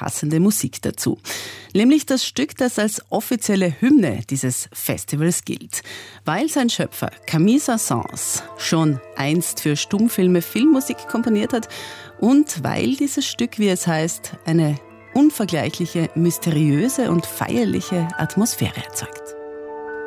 passende Musik dazu. Nämlich das Stück, das als offizielle Hymne dieses Festivals gilt. Weil sein Schöpfer Camille Saint-Saëns schon einst für Stummfilme Filmmusik komponiert hat und weil dieses Stück, wie es heißt, eine unvergleichliche, mysteriöse und feierliche Atmosphäre erzeugt.